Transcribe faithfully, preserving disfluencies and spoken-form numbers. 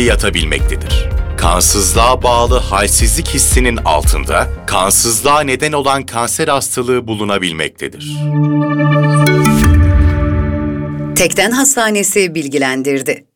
yatabilmektedir. Kansızlığa bağlı halsizlik hissinin altında kansızlığa neden olan kanser hastalığı bulunabilmektedir. Tekden Hastanesi bilgilendirdi.